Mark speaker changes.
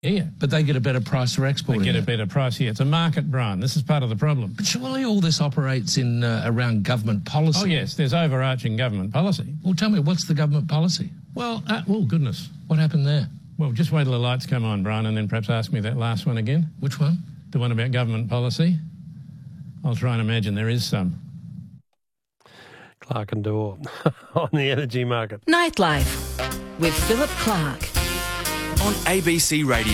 Speaker 1: Yeah.
Speaker 2: But they get a better price for
Speaker 1: They
Speaker 2: exporting
Speaker 1: get a
Speaker 2: it.
Speaker 1: better price here. It's a market, Brian. This is part of the problem.
Speaker 2: But surely all this operates in around government policy.
Speaker 1: Oh, yes, there's overarching government policy.
Speaker 2: Well, tell me, what's the government policy?
Speaker 1: Well, goodness.
Speaker 2: What happened there?
Speaker 1: Well, just wait till the lights come on, Brian, and then perhaps ask me that last one again.
Speaker 2: Which one?
Speaker 1: The one about government policy. I'll try and imagine there is some.
Speaker 3: Clark and Dorr on the energy market.
Speaker 4: Nightlife with Philip Clark.
Speaker 5: On ABC Radio.